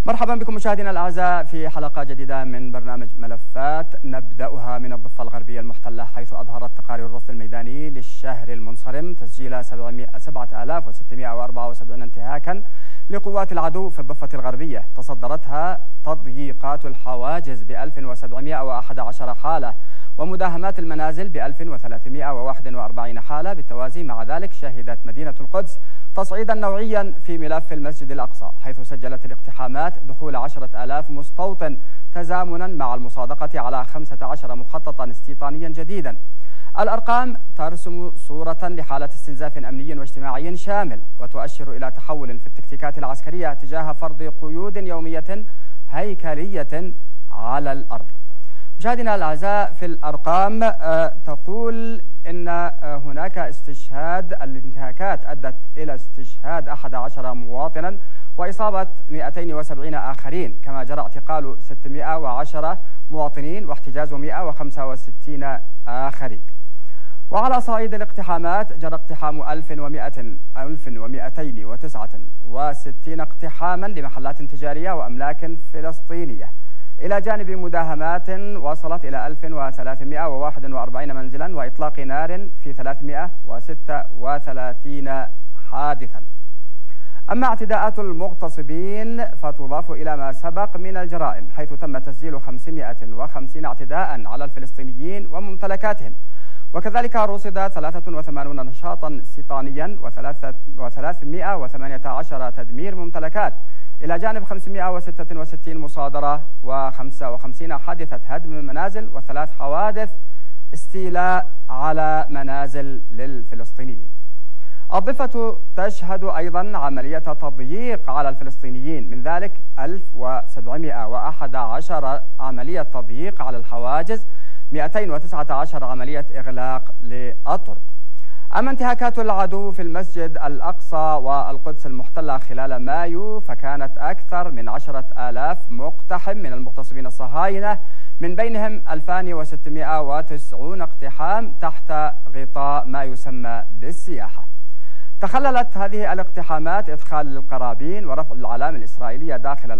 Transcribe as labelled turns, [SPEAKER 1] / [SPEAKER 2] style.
[SPEAKER 1] مرحبا بكم مشاهدينا الأعزاء في حلقة جديدة من برنامج ملفات، نبدأها من الضفة الغربية المحتلة، حيث أظهرت تقارير الرصد الميداني للشهر المنصرم تسجيل 7674 انتهاكا لقوات العدو في الضفة الغربية، تصدرتها تضييقات الحواجز ب 1711 حالة، ومداهمات المنازل ب 1341 حالة. بالتوازي مع ذلك شهدت مدينة القدس تصعيدا نوعيا في ملف المسجد الأقصى، حيث سجلت الاقتحامات دخول 10,000 مستوطن تزامنا مع المصادقة على 15 مخططا استيطانيا جديدا. الأرقام ترسم صورة لحالة استنزاف أمني واجتماعي شامل، وتؤشر إلى تحول في التكتيكات العسكرية تجاه فرض قيود يومية هيكلية على الأرض. مشاهدينا الأعزاء، في الأرقام تقول إن هناك استشهاد، الانتهاكات أدت إلى استشهاد 11 مواطنا وإصابة 270 آخرين، كما جرى اعتقال 610 مواطنين واحتجاز 165 آخرين. وعلى صعيد الاقتحامات جرى اقتحام 1269 اقتحاما لمحلات تجارية وأملاك فلسطينية، إلى جانب مداهمات وصلت إلى 1341 منزلا وإطلاق نار في 336 حادثا. أما اعتداءات المغتصبين فتضاف إلى ما سبق من الجرائم، حيث تم تسجيل 550 اعتداء على الفلسطينيين وممتلكاتهم، وكذلك رصد 83 نشاطا استيطانيا و318 تدمير ممتلكات، إلى جانب 566 مصادرة و55 حادثة هدم منازل و3 حوادث استيلاء على منازل للفلسطينيين. الضفة تشهد أيضا عملية تضييق على الفلسطينيين، من ذلك 1711 عملية تضييق على الحواجز، 219 عملية إغلاق للطرق. أما انتهاكات العدو في المسجد الأقصى والقدس المحتلة خلال مايو فكانت أكثر من 10,000 مقتحم من المغتصبين الصهاينة، من بينهم 2690 اقتحام تحت غطاء ما يسمى بالسياحة. تخللت هذه الاقتحامات إدخال القرابين ورفع العلام الإسرائيلية داخل